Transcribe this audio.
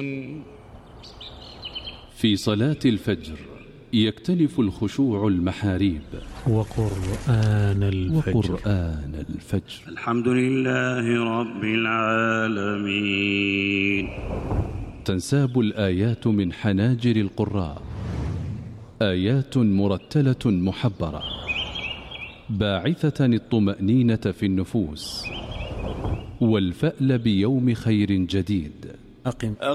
في صلاة الفجر يكتنف الخشوع المحاريب وقرآن الفجر. الحمد لله رب العالمين. تنساب الآيات من حناجر القراء، آيات مرتلة محبرة باعثة الطمأنينة في النفوس والفأل بيوم خير جديد.